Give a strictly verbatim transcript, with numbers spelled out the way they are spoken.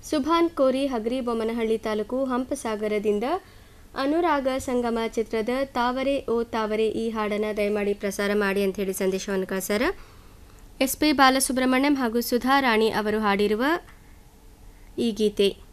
ಸುಭಾನ್ ಕೋರಿ ಹಗರಿಬೊಮ್ಮನಹಳ್ಳಿ ತಾಲೂಕು ಹಂಪಸಾಗರದಿಂದ ಅನುರಾಗ ಸಂಗಮ ಚಿತ್ರದ ತಾವರೆ ಓ ತಾವರೆ ಈ ಹಾಡನ್ನು ದಯಮಾಡಿ ಪ್ರಸಾರ ಮಾಡಿ ಅಂತ ಹೇಳಿ ಸಂದೇಶವನ್ನು ಕಳಿಸ್ಯಾರ. ಎಸ್ ಪಿ ಬಾಲಸುಬ್ರಹ್ಮಣ್ಯಂ ಹಾಗೂ ಸುಧಾ ರಾಣಿ ಅವರು ಹಾಡಿರುವ ಈ ಗೀತೆ